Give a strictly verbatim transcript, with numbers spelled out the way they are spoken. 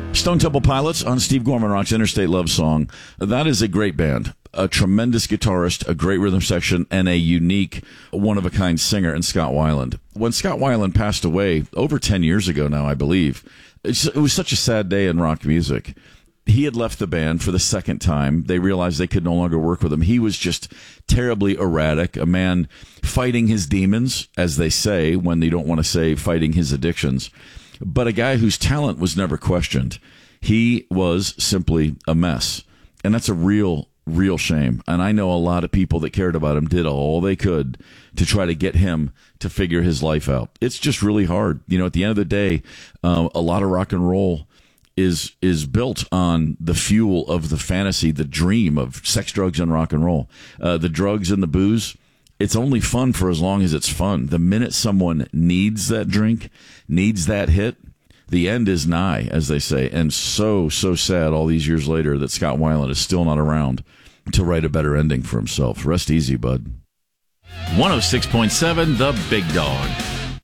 Stone Temple Pilots on Steve Gorman Rocks Interstate Love Song. That is a great band, a tremendous guitarist, a great rhythm section, and a unique, one-of-a-kind singer in Scott Weiland. When Scott Weiland passed away over ten years ago now, I believe, it was such a sad day in rock music. He had left the band for the second time. They realized they could no longer work with him. He was just terribly erratic, a man fighting his demons, as they say, when they don't want to say fighting his addictions. But a guy whose talent was never questioned. He was simply a mess. And that's a real, real shame. And I know a lot of people that cared about him did all they could to try to get him to figure his life out. It's just really hard. You know, at the end of the day, uh, a lot of rock and roll is is built on the fuel of the fantasy, the dream of sex, drugs, and rock and roll. Uh, the drugs and the booze, it's only fun for as long as it's fun. The minute someone needs that drink, needs that hit, the end is nigh, as they say. And so, so sad all these years later that Scott Weiland is still not around to write a better ending for himself. Rest easy, bud. one oh six point seven The Big Dog.